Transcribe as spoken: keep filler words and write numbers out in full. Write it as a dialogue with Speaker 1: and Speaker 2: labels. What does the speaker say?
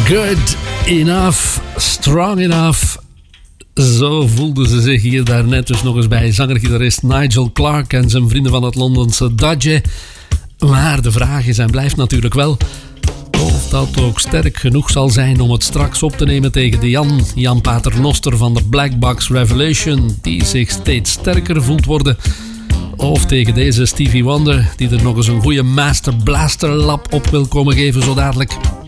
Speaker 1: Good enough, strong enough. Zo voelden ze zich hier daarnet dus nog eens bij zanger-gitarist Nigel Clark en zijn vrienden van het Londense Dodge. Maar de vraag is en blijft natuurlijk wel of dat ook sterk genoeg zal zijn om het straks op te nemen tegen de Jan, Jan Paternoster van de Black Box Revelation, die zich steeds sterker voelt worden. Of tegen deze Stevie Wonder, die er nog eens een goede Master Blaster lap op wil komen geven zo dadelijk.